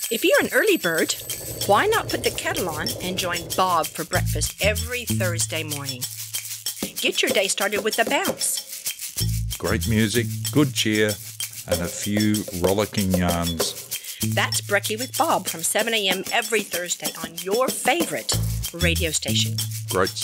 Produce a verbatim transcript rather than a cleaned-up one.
If you're an early bird, why not put the kettle on and join Bob for breakfast every Thursday morning? Get your day started with a bounce. Great music, good cheer, and a few rollicking yarns. That's Brekkie with Bob from seven a.m. every Thursday on your favorite radio station. Great